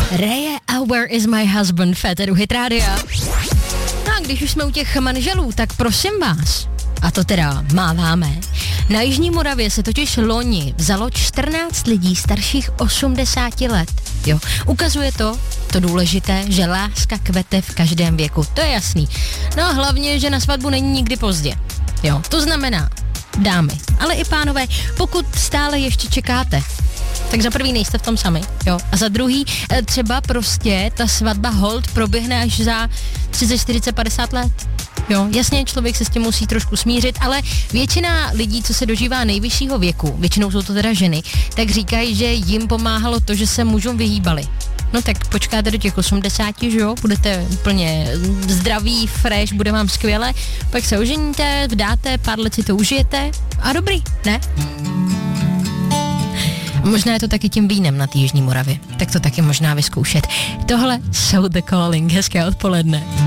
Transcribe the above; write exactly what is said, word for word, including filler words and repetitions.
Reje a Where is my husband, Féteru Hit Rádia. No a když už jsme u těch manželů, tak prosím vás, a to teda máváme, na Jižní Moravě se totiž loni vzalo čtrnáct lidí starších osmdesáti let. Jo, ukazuje to, to důležité, že láska kvete v každém věku, to je jasný. No a hlavně, že na svatbu není nikdy pozdě. Jo, to znamená, dámy, ale i pánové, pokud stále ještě čekáte, tak za prvý nejste v tom sami, jo. A za druhý, třeba prostě ta svatba hold proběhne až za třicet, čtyřicet, padesát let. Jo, jasně, člověk se s tím musí trošku smířit, ale většina lidí, co se dožívá nejvyššího věku, většinou jsou to teda ženy, tak říkají, že jim pomáhalo to, že se mužům vyhýbali. No tak počkáte do těch osmdesáti, že jo, budete úplně zdraví, fresh, bude vám skvěle, pak se oženíte, vdáte, pár let si to užijete a dobrý, ne? Možná je to taky tím vínem na té Jižní Moravě, tak to taky možná vyzkoušet. Tohle jsou The Calling, hezké odpoledne.